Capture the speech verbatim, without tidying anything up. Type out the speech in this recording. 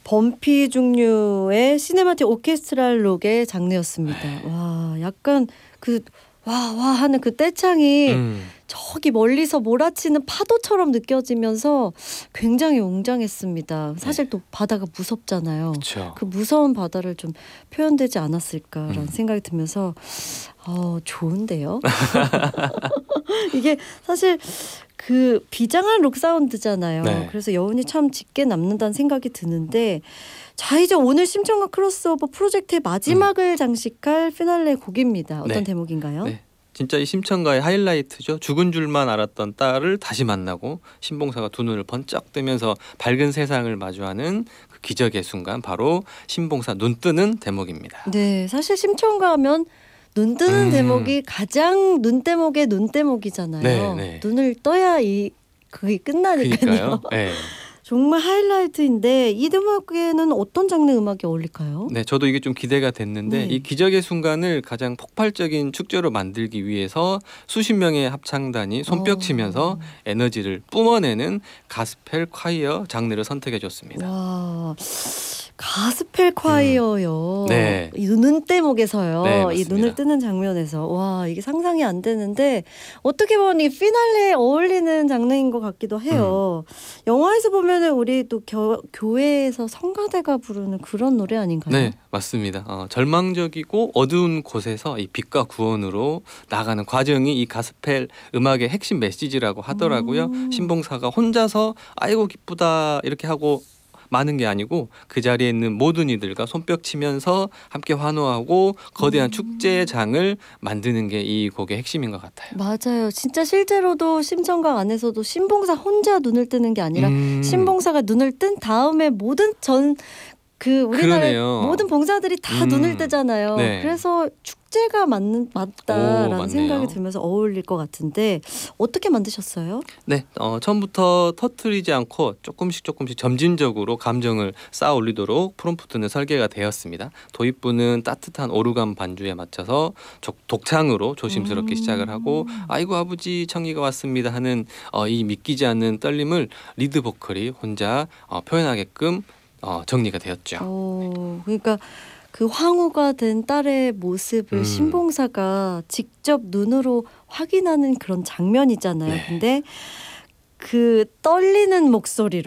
범피 중류의 시네마틱 오케스트랄 록의 장르였습니다. 와, 약간 그 와, 와 하는 그 떼창이 음. 저기 멀리서 몰아치는 파도처럼 느껴지면서 굉장히 웅장했습니다. 사실 네. 또 바다가 무섭잖아요. 그쵸. 그 무서운 바다를 좀 표현되지 않았을까라는 음. 생각이 들면서 어, 좋은데요. 이게 사실 그 비장한 록 사운드잖아요. 네. 그래서 여운이 참 짙게 남는다는 생각이 드는데, 자 이제 오늘 심청과 크로스오버 프로젝트의 마지막을 음. 장식할 피날레 곡입니다. 어떤 네. 대목인가요? 네. 진짜 이 심청가의 하이라이트죠. 죽은 줄만 알았던 딸을 다시 만나고 신봉사가 두 눈을 번쩍 뜨면서 밝은 세상을 마주하는 그 기적의 순간, 바로 신봉사 눈 뜨는 대목입니다. 네, 사실 심청가 하면 눈 뜨는 음. 대목이 가장 눈대목의 눈대목이잖아요. 네, 네. 눈을 떠야 이 그게 끝나니까요. 그러니까요. 네. 정말 하이라이트인데 이 대목에는 어떤 장르 음악이 어울릴까요? 네, 저도 이게 좀 기대가 됐는데, 네. 이 기적의 순간을 가장 폭발적인 축제로 만들기 위해서 수십 명의 합창단이 손뼉치면서 어. 에너지를 뿜어내는 가스펠 콰이어 장르를 선택해줬습니다. 와, 가스펠 콰이어요. 음. 네. 이 눈대목에서요. 네, 이 맞습니다. 눈을 뜨는 장면에서 와, 이게 상상이 안 되는데 어떻게 보면 이 피날레에 어울리는 장르인 것 같기도 해요. 음. 영화에서 보면은 우리 또 겨, 교회에서 성가대가 부르는 그런 노래 아닌가요? 네, 맞습니다. 어, 절망적이고 어두운 곳에서 이 빛과 구원으로 나가는 과정이 이 가스펠 음악의 핵심 메시지라고 하더라고요. 음. 신봉사가 혼자서 아이고 기쁘다 이렇게 하고 마는 게 아니고 그 자리에 있는 모든 이들과 손뼉치면서 함께 환호하고 거대한 음. 축제의 장을 만드는 게 이 곡의 핵심인 것 같아요. 맞아요. 진짜 실제로도 심청각 안에서도 신봉사 혼자 눈을 뜨는 게 아니라 음. 신봉사가 눈을 뜬 다음에 모든 전 그 우리나라 그러네요. 모든 봉사들이 다 음. 눈을 뜨잖아요. 네. 그래서 축제가 맞는 맞다라는 오, 맞네요. 생각이 들면서 어울릴 것 같은데 어떻게 만드셨어요? 네, 어, 처음부터 터트리지 않고 조금씩 조금씩 점진적으로 감정을 쌓아 올리도록 프롬프트는 설계가 되었습니다. 도입부는 따뜻한 오르간 반주에 맞춰서 독창으로 조심스럽게 음. 시작을 하고 아이고 아버지 청이가 왔습니다 하는 어, 이 믿기지 않는 떨림을 리드 보컬이 혼자 어, 표현하게끔 어, 정리가 되었죠. 오, 그러니까 그 황후가 된 딸의 모습을 음. 신봉사가 직접 눈으로 확인하는 그런 장면이잖아요. 네. 근데 그 떨리는 목소리로